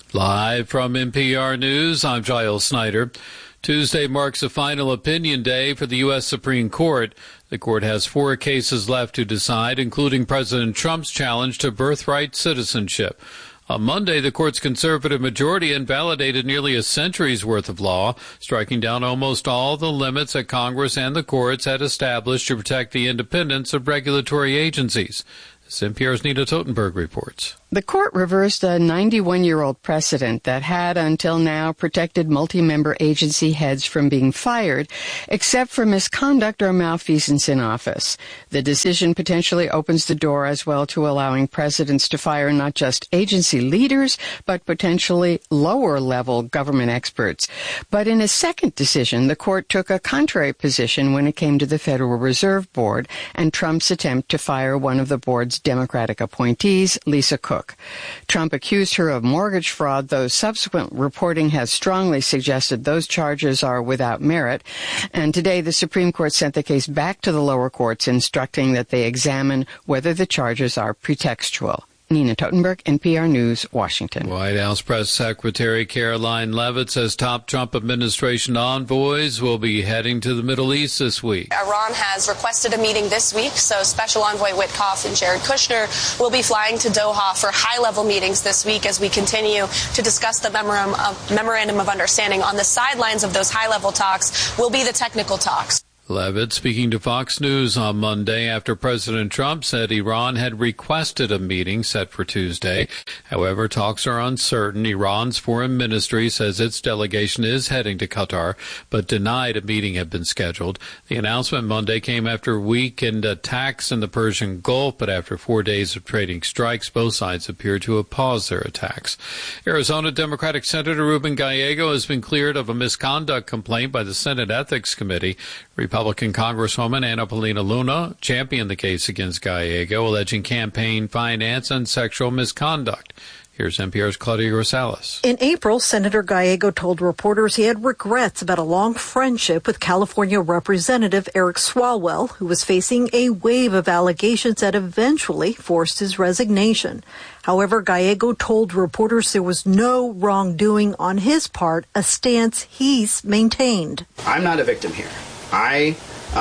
Live from NPR News, I'm Giles Snyder. Tuesday marks a final opinion day for the U.S. Supreme Court. The court has 4 cases left to decide, including President Trump's challenge to birthright citizenship. On Monday, the court's conservative majority invalidated nearly a century's worth of law, striking down almost all the limits that Congress and the courts had established to protect the independence of regulatory agencies. As NPR's Nina Totenberg reports. The court reversed a 91-year-old precedent that had until now protected multi-member agency heads from being fired, except for misconduct or malfeasance in office. The decision potentially opens the door as well to allowing presidents to fire not just agency leaders, but potentially lower-level government experts. But in a second decision, the court took a contrary position when it came to the Federal Reserve Board and Trump's attempt to fire one of the board's Democratic appointees, Lisa Cook. Trump accused her of mortgage fraud, though subsequent reporting has strongly suggested those charges are without merit. And today, the Supreme Court sent the case back to the lower courts, instructing that they examine whether the charges are pretextual. Nina Totenberg, NPR News, Washington. White House Press Secretary Caroline Leavitt says top Trump administration envoys will be heading to the Middle East this week. Iran has requested a meeting this week, so Special Envoy Witkoff and Jared Kushner will be flying to Doha for high-level meetings this week as we continue to discuss the memorandum of understanding. On the sidelines of those high-level talks will be the technical talks. Leavitt speaking to Fox News on Monday after President Trump said Iran had requested a meeting set for Tuesday. However, talks are uncertain. Iran's foreign ministry says its delegation is heading to Qatar, but denied a meeting had been scheduled. The announcement Monday came after weekend attacks in the Persian Gulf, but after 4 days of trading strikes, both sides appear to have paused their attacks. Arizona Democratic Senator Ruben Gallego has been cleared of a misconduct complaint by the Senate Ethics Committee. Republican Congresswoman Anna Paulina Luna championed the case against Gallego, alleging campaign finance and sexual misconduct. Here's NPR's Claudia Rosales. In April, Senator Gallego told reporters he had regrets about a long friendship with California Representative Eric Swalwell, who was facing a wave of allegations that eventually forced his resignation. However, Gallego told reporters there was no wrongdoing on his part, a stance he's maintained. I'm not a victim here. I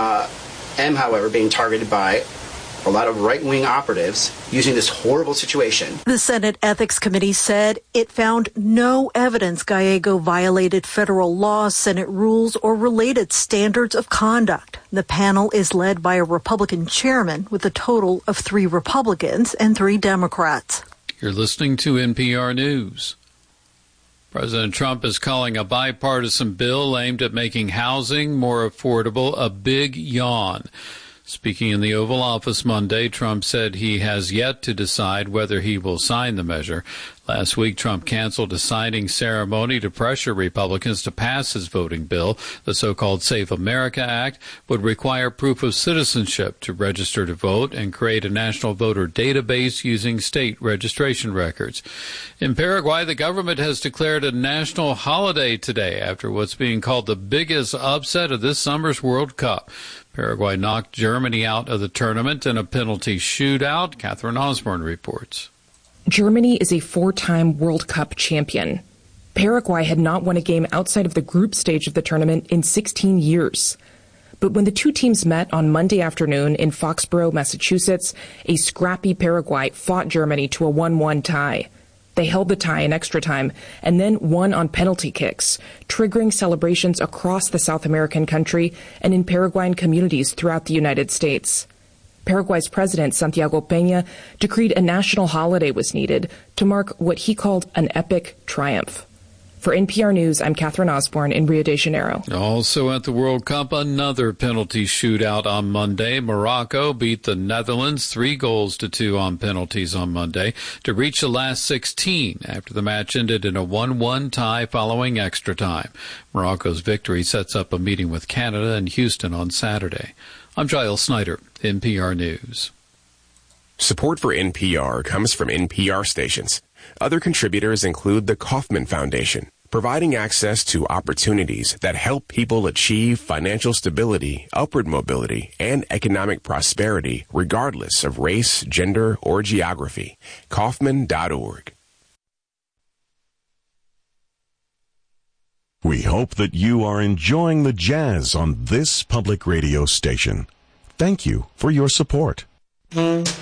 am, however, being targeted by a lot of right-wing operatives using this horrible situation. The Senate Ethics Committee said it found no evidence Gallego violated federal laws, Senate rules, or related standards of conduct. The panel is led by a Republican chairman with a total of 3 Republicans and 3 Democrats. You're listening to NPR News. President Trump is calling a bipartisan bill aimed at making housing more affordable a big yawn. Speaking in the Oval Office Monday, Trump said he has yet to decide whether he will sign the measure. Last week, Trump canceled a signing ceremony to pressure Republicans to pass his voting bill. The so-called Save America Act would require proof of citizenship to register to vote and create a national voter database using state registration records. In Paraguay, the government has declared a national holiday today after what's being called the biggest upset of this summer's World Cup. Paraguay knocked Germany out of the tournament in a penalty shootout. Catherine Osborne reports. Germany is a 4-time World Cup champion. Paraguay had not won a game outside of the group stage of the tournament in 16 years. But when the two teams met on Monday afternoon in Foxborough, Massachusetts, a scrappy Paraguay fought Germany to a 1-1 tie. They held the tie in extra time and then won on penalty kicks, triggering celebrations across the South American country and in Paraguayan communities throughout the United States. Paraguay's president, Santiago Peña, decreed a national holiday was needed to mark what he called an epic triumph. For NPR News, I'm Catherine Osborne in Rio de Janeiro. Also at the World Cup, another penalty shootout on Monday. Morocco beat the Netherlands 3-2 on penalties on Monday to reach the last 16 after the match ended in a 1-1 tie following extra time. Morocco's victory sets up a meeting with Canada in Houston on Saturday. I'm Giles Snyder, NPR News. Support for NPR comes from NPR stations. Other contributors include the Kauffman Foundation, providing access to opportunities that help people achieve financial stability, upward mobility, and economic prosperity regardless of race, gender, or geography. Kauffman.org. We hope that you are enjoying the jazz on this public radio station. Thank you for your support.